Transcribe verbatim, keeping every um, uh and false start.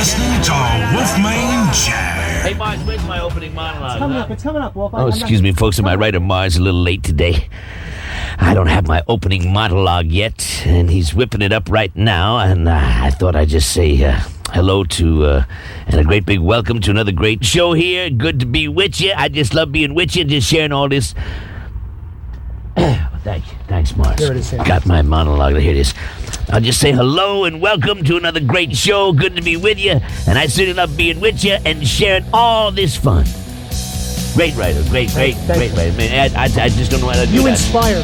listening to Wolfman Jack. Hey, Mars, where's my opening monologue? It's coming huh? up. It's coming up, Wolf. Oh, excuse me, folks. My writer Mars a little late today. I don't have my opening monologue yet, and he's whipping it up right now. And uh, I thought I'd just say uh, hello to uh, and a great big welcome to another great show here. Good to be with you. I just love being with you, just sharing all this. Thank you. Thanks, Mars. There it is, Sam. Got my monologue. Here it is. I'll just say hello and welcome to another great show. Good to be with you. And I certainly love being with you and sharing all this fun. Great writer. Great, great, Thank great you. writer. Man, I, I, I just don't know how to do You that. inspire